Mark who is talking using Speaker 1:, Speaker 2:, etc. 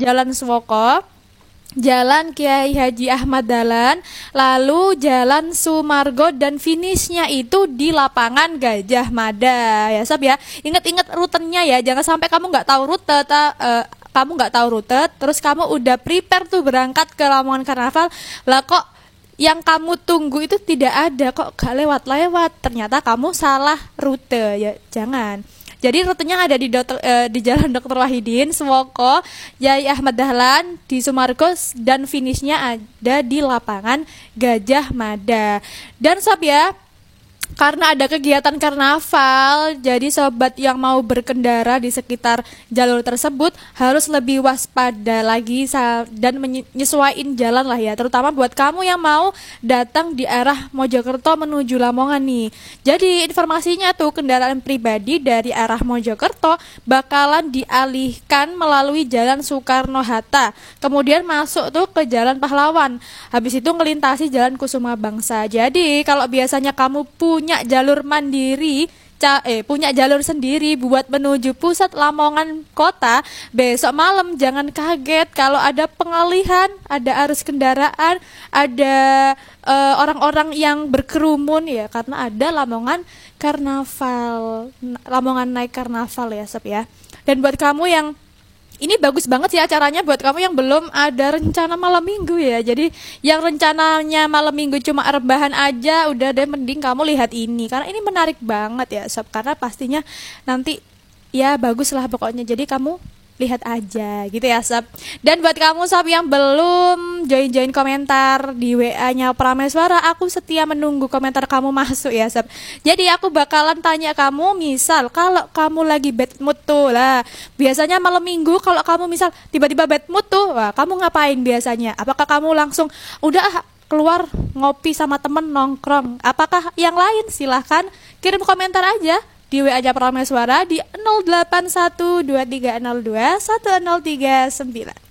Speaker 1: Jalan Swoko, Jalan Kiai Haji Ahmad Dahlan, lalu Jalan Sumargo, dan finishnya itu di lapangan Gajah Mada ya sob ya. Ingat-ingat rutenya ya, jangan sampai kamu nggak tahu rute terus kamu udah prepare tuh berangkat ke Lamongan Karnaval, lah kok yang kamu tunggu itu tidak ada, kok gak lewat-lewat, ternyata kamu salah rute ya. Jangan. Jadi rutenya ada di Jalan Dr. Wahidin, Swoko, Yai Ahmad Dahlan, di Sumargo, dan finishnya ada di lapangan Gajah Mada. Dan sob ya, karena ada kegiatan karnaval, jadi sobat yang mau berkendara di sekitar jalur tersebut harus lebih waspada lagi dan menyesuaikan jalan lah ya, terutama buat kamu yang mau datang di arah Mojokerto menuju Lamongan nih. Jadi informasinya tuh kendaraan pribadi dari arah Mojokerto bakalan dialihkan melalui Jalan Soekarno-Hatta, kemudian masuk tuh ke Jalan Pahlawan, habis itu ngelintasi Jalan Kusuma Bangsa. Jadi kalau biasanya kamu punya jalur mandiri, punya jalur sendiri buat menuju pusat Lamongan kota, besok malam jangan kaget kalau ada pengalihan, ada arus kendaraan, ada orang-orang yang berkerumun ya, karena ada Lamongan naik karnaval ya sob ya. Dan buat kamu yang ini bagus banget sih acaranya buat kamu yang belum ada rencana malam minggu ya. Jadi yang rencananya malam minggu cuma rebahan aja, udah deh mending kamu lihat ini, karena ini menarik banget ya sob, karena pastinya nanti ya bagus lah pokoknya. Jadi kamu lihat aja gitu ya sob. Dan buat kamu sob yang belum join komentar di WA-nya Prameswara, aku setia menunggu komentar kamu masuk ya sob. Jadi aku bakalan tanya kamu, misal kalau kamu lagi bad mood tuh lah, biasanya malam minggu kalau kamu misal tiba-tiba bad mood tuh, wah, kamu ngapain biasanya? Apakah kamu langsung udah keluar ngopi sama temen nongkrong? Apakah yang lain? Silahkan kirim komentar aja di WA-nya Prameswara di 081230210039.